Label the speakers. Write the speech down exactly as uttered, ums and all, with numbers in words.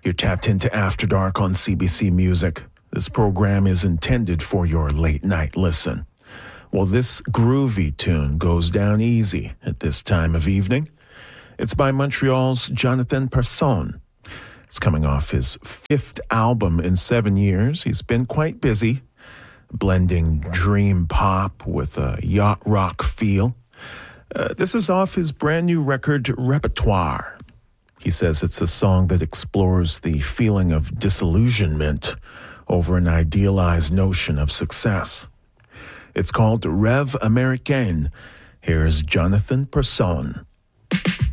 Speaker 1: You're tapped into After Dark on C B C Music. This program is intended for your late night listen. Well, this groovy tune goes down easy at this time of evening. It's by Montreal's Jonathan Persson. It's coming off his fifth album in seven years. He's been quite busy, blending dream pop with a yacht rock feel. Uh, this is off his brand new record, Repertoire. He says it's a song that explores the feeling of disillusionment over an idealized notion of success. It's called Rêve Américain. Here's Jonathan Persson.